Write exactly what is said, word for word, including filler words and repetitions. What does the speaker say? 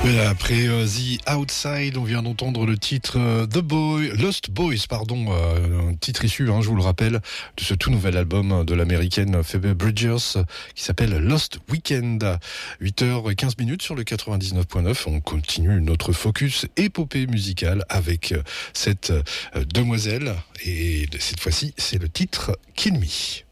Et après euh, The Outside, on vient d'entendre le titre euh, The Boy, Lost Boys, pardon, euh, un titre issu, hein, je vous le rappelle, de ce tout nouvel album de l'américaine Phoebe Bridgers qui s'appelle Lost Weekend. huit heures quinze minutes sur le quatre-vingt-dix-neuf point neuf. On continue notre focus épopée musicale avec euh, cette euh, demoiselle et cette fois-ci, c'est le titre Kill Me.